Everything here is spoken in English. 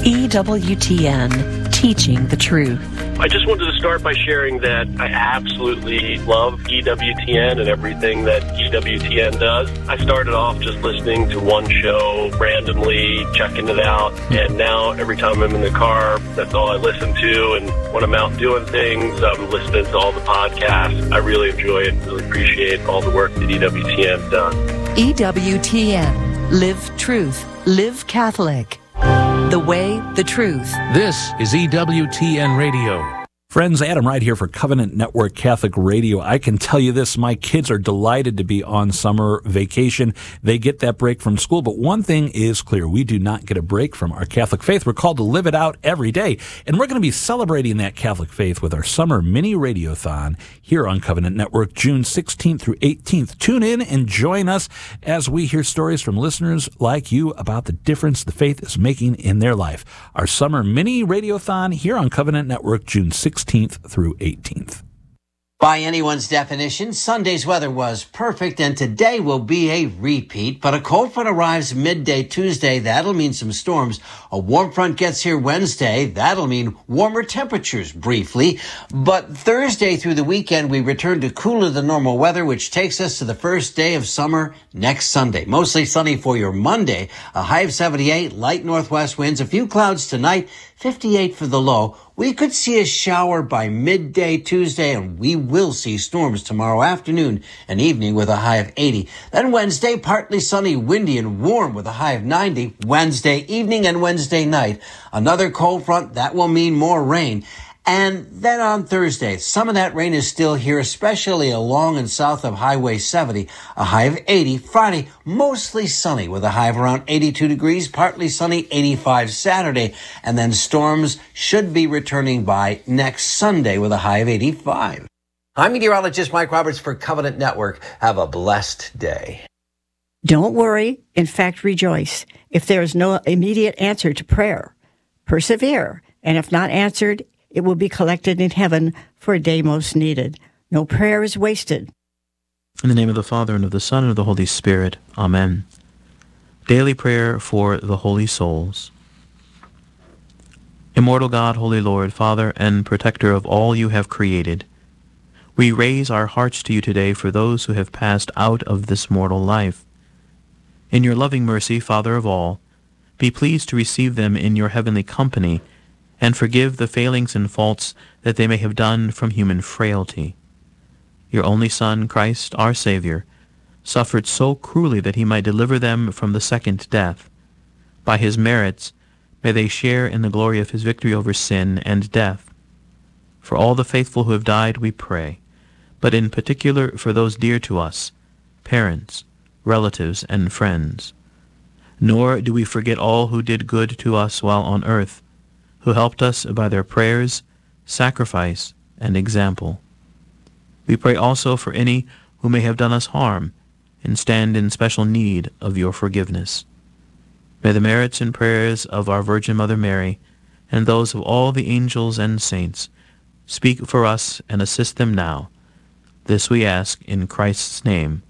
EWTN, teaching the truth. I just wanted to start by sharing that I absolutely love EWTN and everything that EWTN does. I started off just listening to one show randomly, checking it out, and now every time I'm in the car, that's all I listen to. And when I'm out doing things, I'm listening to all the podcasts. I really enjoy it, really appreciate all the work that EWTN does. EWTN, live truth, live Catholic. The way, the truth. This is EWTN Radio. Friends, Adam Wright here for Covenant Network Catholic Radio. I can tell you this, my kids are delighted to be on summer vacation. They get that break from school, but one thing is clear. We do not get a break from our Catholic faith. We're called to live it out every day, and we're going to be celebrating that Catholic faith with our summer mini radiothon here on Covenant Network, June 16th through 18th. Tune in and join us as we hear stories from listeners like you about the difference the faith is making in their life. Our summer mini radiothon here on Covenant Network, June 16th through 18th. By anyone's definition, Sunday's weather was perfect, and today will be a repeat. But a cold front arrives midday Tuesday. That'll mean some storms. A warm front gets here Wednesday. That'll mean warmer temperatures briefly. But Thursday through the weekend, we return to cooler than normal weather, which takes us to the first day of summer next Sunday. Mostly sunny for your Monday. A high of 78, light northwest winds, a few clouds tonight, 58 for the low. We could see a shower by midday Tuesday, and we will see storms tomorrow afternoon and evening with a high of 80. Then Wednesday, partly sunny, windy, and warm with a high of 90. Wednesday evening and Wednesday night, another cold front. That will mean more rain. And then on Thursday, some of that rain is still here, especially along and south of Highway 70, a high of 80. Friday, mostly sunny with a high of around 82 degrees, partly sunny, 85 Saturday. And then storms should be returning by next Sunday with a high of 85. I'm meteorologist Mike Roberts for Covenant Network. Have a blessed day. Don't worry. In fact, rejoice. If there is no immediate answer to prayer, persevere. And if not answered, it will be collected in heaven for a day most needed. No prayer is wasted. In the name of the Father, and of the Son, and of the Holy Spirit. Amen. Daily prayer for the holy souls. Immortal God, Holy Lord, Father and Protector of all you have created, we raise our hearts to you today for those who have passed out of this mortal life. In your loving mercy, Father of all, be pleased to receive them in your heavenly company, and forgive the failings and faults that they may have done from human frailty. Your only Son, Christ, our Savior, suffered so cruelly that he might deliver them from the second death. By his merits, may they share in the glory of his victory over sin and death. For all the faithful who have died, we pray, but in particular for those dear to us, parents, relatives, and friends. Nor do we forget all who did good to us while on earth, who helped us by their prayers, sacrifice, and example. We pray also for any who may have done us harm and stand in special need of your forgiveness. May the merits and prayers of our Virgin Mother Mary and those of all the angels and saints speak for us and assist them now. This we ask in Christ's name.